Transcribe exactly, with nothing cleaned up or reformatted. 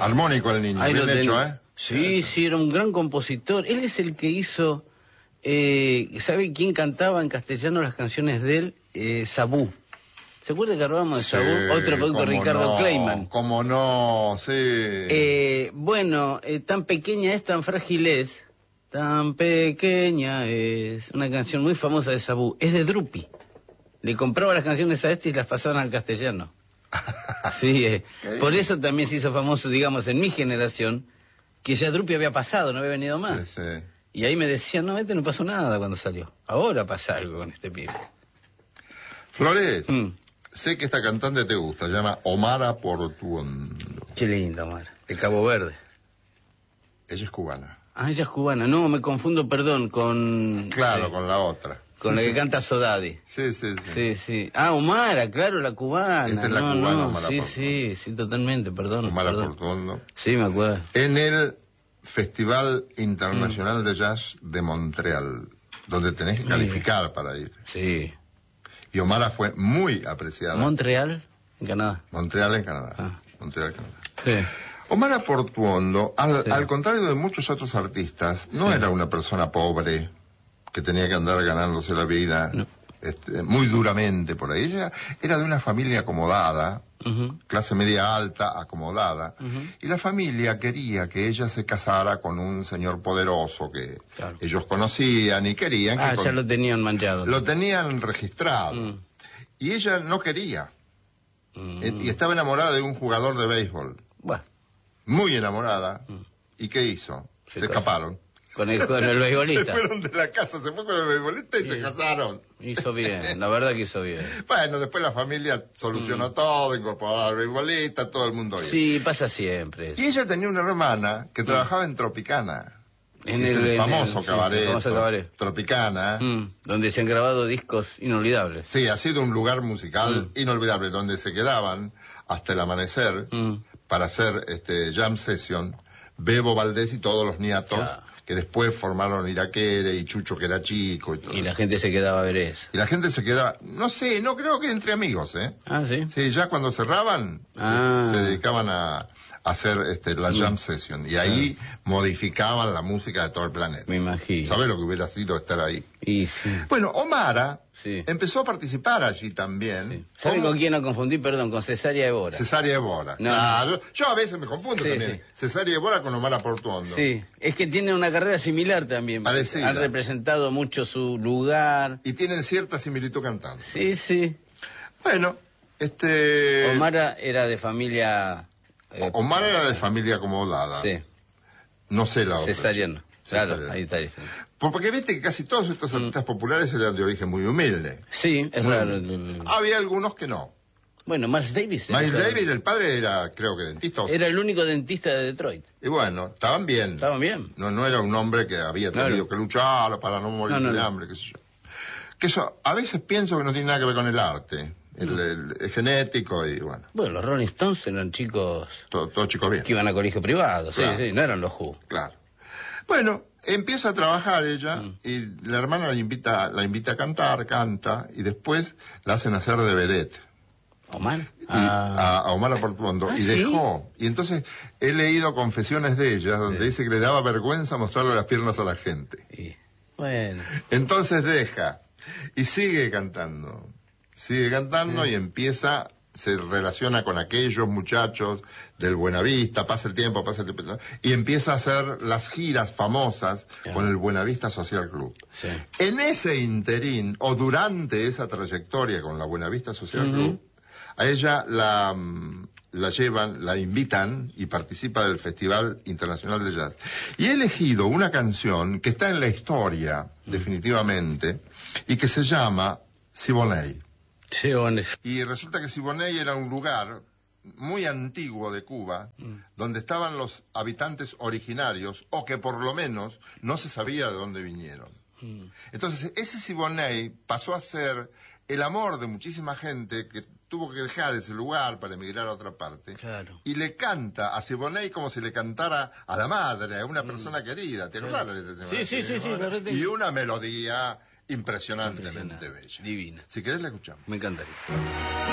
Armónico el niño, Ahí bien lo hecho, tenés. ¿eh? Sí, sí, era un gran compositor. Él es el que hizo, eh, ¿sabe quién cantaba en castellano las canciones de él? Eh, Sabú. ¿Se acuerda que hablábamos de Sí, Sabú? Otro producto, cómo Ricardo no, Kleiman. Cómo no, sí. Eh, bueno, eh, tan pequeña es, tan frágil es, tan pequeña es. Una canción muy famosa de Sabú. Es de Drupi. Le compraba las canciones a este y las pasaban al castellano. Sí, eh. Por eso también se hizo famoso, digamos, en mi generación, que ya Drupi había pasado, no había venido más. Sí, sí. Y ahí me decían, no, este no pasó nada cuando salió. Ahora pasa algo con este pibe. Flores, Mm. sé que esta cantante te gusta, se llama Omara Portuondo. Qué lindo, Omar. De Cabo Verde. Ella es cubana. Ah, ella es cubana. No, me confundo, perdón, con... Claro, sí, con la otra. con la que canta Sodadi. Sí, sí, sí. Sí, sí. Ah, Omara, claro, la cubana. Esta es la no, cubana, no, Omara sí, Portuondo. sí, sí, totalmente, perdón. Omara perdón. Portuondo. Sí, me acuerdo. En el Festival Internacional Mm. de Jazz de Montreal, donde tenés que calificar para ir. Sí. Y Omara fue muy apreciada. Montreal, en Canadá. Montreal en Canadá. Ah. Montreal, Canadá. Sí. Omara Portuondo, al, Sí. al contrario de muchos otros artistas, no Sí. era una persona pobre que tenía que andar ganándose la vida No. este, muy duramente por ahí. Ella era de una familia acomodada, Ujú. clase media alta, acomodada, Ujú. y la familia quería que ella se casara con un señor poderoso que Claro. ellos conocían y querían que Ah, con- ya lo tenían manchado. lo tenían registrado. Mm. Y ella no quería. Mm. Eh, Y estaba enamorada de un jugador de béisbol. Bueno, Muy enamorada. ¿Y qué hizo? Se Se, casó. escaparon. con el, con el Se beisbolista. fueron de la casa, se fue con el beisbolista y Sí. se casaron. Hizo bien, la verdad que hizo bien. Bueno, después la familia solucionó todo, incorporó al beisbolista, todo el mundo bien. Sí, pasa siempre. Y ella tenía una hermana que trabajaba en Tropicana. En es el- el, en famoso el- sí, cabaret. el famoso cabaret. Tropicana. Mm, donde se han grabado discos inolvidables. Sí, ha sido un lugar musical inolvidable, donde se quedaban hasta el amanecer Mm. para hacer este jam session, Bebo Valdés y todos los niatos, Claro. que después formaron Iraquere y Chucho, que era chico y todo. Y la gente se quedaba a ver eso. Y la gente se quedaba, no sé, no creo que entre amigos, ¿eh? Ah, sí. Sí, ya cuando cerraban, Ah. eh, se dedicaban a, a hacer este, la jam session, y ahí modificaban la música de todo el planeta. Me imagino. ¿Sabes lo que hubiera sido estar ahí? Y sí. Bueno, Omara Sí. empezó a participar allí también. sí. ¿Sabe como con quién no confundí? Perdón, con Cesárea Evora. Cesárea Evora. No. Claro, yo a veces me confundo Sí, también. sí. Cesárea Evora con Omara Portuondo. Sí, es que tiene una carrera similar también. Parecida. Han representado mucho su lugar. Y tienen cierta similitud cantando. Sí, sí. Bueno, este... Omara era de familia... eh, Omar era de familia acomodada. Sí, No sé la otra. cesariano. Claro, Cesariano. ahí está diciendo. Porque viste que casi todos estos artistas populares eran de origen muy humilde. Sí, es Muy raro. humilde. Había algunos que no. Bueno, Miles Davis. era- Miles Davis, el padre, era, creo que dentista. o- Era el único dentista de Detroit. Y bueno, estaban bien. Estaban bien. No, no era un hombre que había tenido Claro. que luchar para no morir No, no, de no. hambre, qué sé yo. Que eso, a veces pienso que no tiene nada que ver con el arte. El, el- el genético y bueno, Bueno, los Rolling Stones eran chicos todo, todo chicos bien. que iban a colegio privado. Sí, Claro. sí, no eran los Who. Claro. Bueno, empieza a trabajar ella Mm. y la hermana la invita, la invita a cantar, canta y después la hacen hacer de vedette. Omar. Y Ah, a, a Omar Portuondo Ah, y ¿sí? dejó. Y entonces he leído confesiones de ella donde Sí. dice que le daba vergüenza mostrarle las piernas a la gente. y- bueno. Entonces deja y sigue cantando. Sigue cantando y empieza, se relaciona con aquellos muchachos del Buenavista, pasa el tiempo, pasa el tiempo, y empieza a hacer las giras famosas Ya. con el Buenavista Social Club. Sí. En ese interín, o durante esa trayectoria con la Buenavista Social Ujú. Club, a ella la, mm, la llevan, la invitan y participa del Festival Internacional de Jazz. Y he elegido una canción que está en la historia, definitivamente, y que se llama Siboney. Sí, bueno, Y resulta que Siboney era un lugar muy antiguo de Cuba, donde estaban los habitantes originarios, o que por lo menos no se sabía de dónde vinieron. Entonces, ese Siboney pasó a ser el amor de muchísima gente que tuvo que dejar ese lugar para emigrar a otra parte. Claro. Y le canta a Siboney como si le cantara a la madre, a una persona querida. ¿Te acordás la letra de Sí, sí, sí, sí, la verdad que- Y una melodía impresionantemente Impresionante, bella. divina. Si querés la escuchamos. Me encantaría.